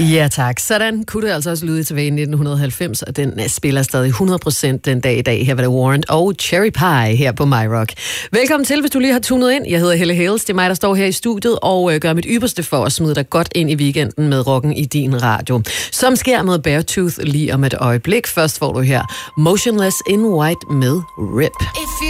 Ja tak. Sådan kunne det altså også lyde tilbage i 1990, og den spiller stadig 100% den dag i dag. Her var det Warrant og Cherry Pie her på My Rock. Velkommen til, hvis du lige har tunet ind. Jeg hedder Helle Hales. Det er mig, der står her i studiet og gør mit ypperste for at smide dig godt ind i weekenden med rocken i din radio. Som sker med Beartooth lige om et øjeblik. Først får du her Motionless in White med RIP.